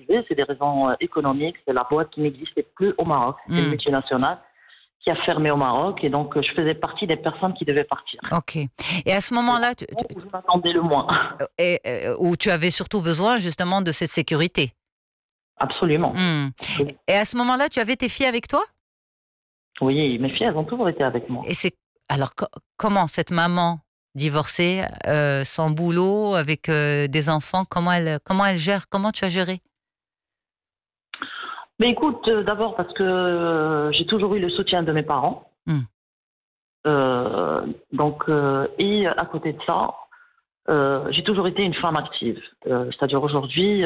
refusé, c'est des raisons économiques. C'est la boîte qui n'existait plus au Maroc. C'est une multinationale qui a fermé au Maroc. Et donc, je faisais partie des personnes qui devaient partir. Ok. Et à ce moment-là, Où je m'attendais le moins. où tu avais surtout besoin justement de cette sécurité. Absolument. Et à ce moment-là, tu avais tes filles avec toi? Oui, mes filles, elles ont toujours été avec moi. Et alors comment cette maman divorcée, sans boulot, avec des enfants, comment elle gère? Comment tu as géré? Mais écoute, d'abord parce que j'ai toujours eu le soutien de mes parents. Et à côté de ça, j'ai toujours été une femme active. C'est-à-dire aujourd'hui,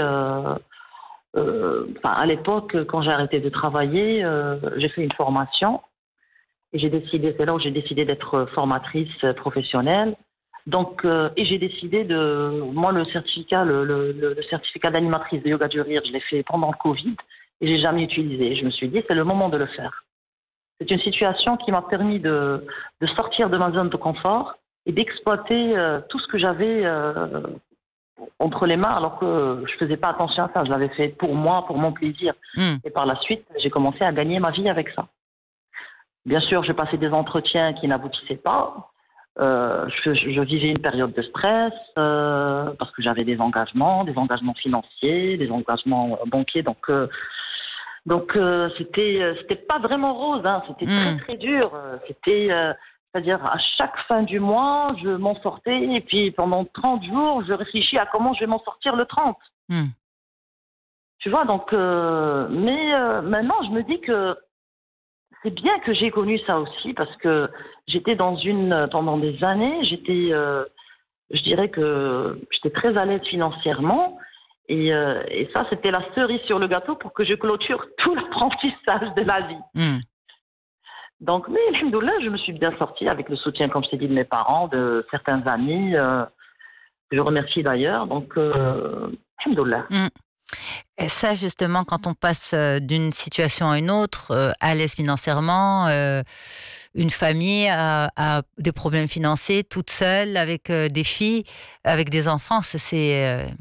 à l'époque, quand j'ai arrêté de travailler, j'ai fait une formation et c'est là où j'ai décidé d'être formatrice professionnelle. Donc, et j'ai décidé moi, le certificat d'animatrice de yoga du rire, je l'ai fait pendant le Covid et j'ai jamais utilisé. Je me suis dit, c'est le moment de le faire. C'est une situation qui m'a permis de sortir de ma zone de confort et d'exploiter tout ce que j'avais entre les mains, alors que je faisais pas attention à ça. Je l'avais fait pour moi, pour mon plaisir. Et par la suite, j'ai commencé à gagner ma vie avec ça. Bien sûr, j'ai passé des entretiens qui n'aboutissaient pas. Je vivais une période de stress parce que j'avais des engagements financiers, des engagements banquiers. Donc c'était pas vraiment rose, hein. C'était très très dur. C'est-à-dire à chaque fin du mois, je m'en sortais et puis pendant 30 jours, je réfléchis à comment je vais m'en sortir le 30. Tu vois, donc maintenant je me dis que c'est bien que j'ai connu ça aussi parce que j'étais pendant des années, je dirais que j'étais très à l'aise financièrement. Et ça, c'était la cerise sur le gâteau pour que je clôture tout l'apprentissage de la vie. Donc, mais alhamdoulilah, je me suis bien sortie avec le soutien, comme je t'ai dit, de mes parents, de certains amis, que je remercie d'ailleurs. Donc, alhamdoulilah. Et ça, justement, quand on passe d'une situation à une autre, à l'aise financièrement, une famille a des problèmes financiers, toute seule, avec des filles, avec des enfants, c'est